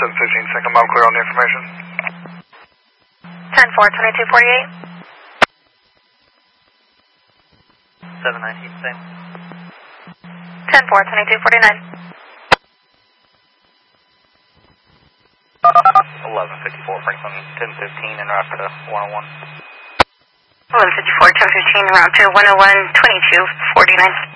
715, second mile clear on the information. 10-4, 2248. 719, same. 10-4, 2249. 1154, Franklin, 1015 and route to 101. 1154, 1015, route to 101, 2249.